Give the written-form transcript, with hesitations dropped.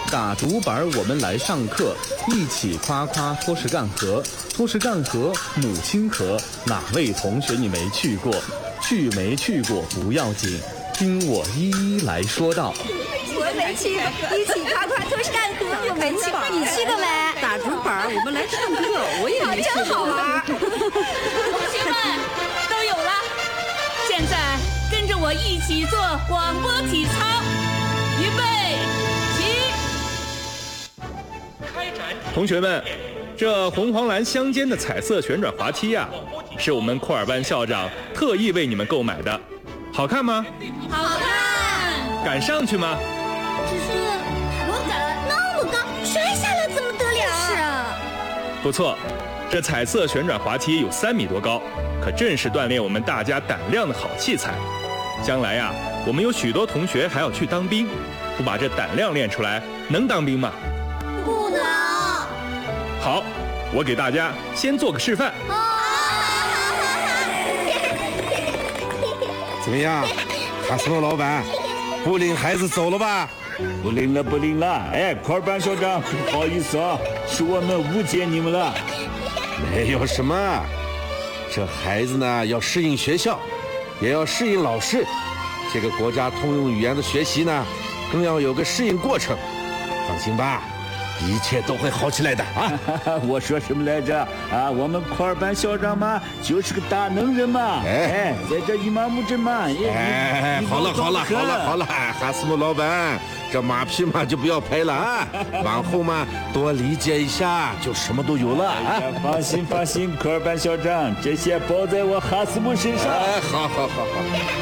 打竹板我们来上课，一起夸夸脱实干河。脱实干河母亲河，哪位同学你没去过？去没去过不要紧，听我一一来说道。 我没去过，一起夸夸脱实干河我没去过，你去过没？ 打竹板我们来上课，我也没去过。 真好玩。 同学们都有了，现在跟着我一起做广播体操，预备起！ 同学们，这红黄蓝相间的彩色旋转滑梯呀，是我们库尔班校长特意为你们购买的，好看吗？ 好看。 敢上去吗？ 只是我敢那么高，摔下来怎么得了？是啊。 不错，这彩色旋转滑梯有3米多高，可正是锻炼我们大家胆量的好器材。将来呀，我们有许多同学还要去当兵，不把这胆量练出来，能当兵吗？ 不能。 好，我给大家先做个示范。 怎么样，哈斯诺老板，不领孩子走了吧？ 不领了，不领了。哎，库尔班校长，不好意思啊，是我们误解你们了。 没有什么，这孩子呢要适应学校，也要适应老师。这个国家通用语言的学习呢，更要有个适应过程。放心吧，一切都会好起来的啊！ 我说什么来着？啊，我们库尔班校长嘛，就是个大能人嘛。哎，在这伊玛目镇嘛。 哎，好了，哈斯姆老板，这马屁嘛就不要拍了啊！往后嘛多理解一下，就什么都有了啊！ 放心，库尔班校长，这些包在我哈斯姆身上。 哎，好。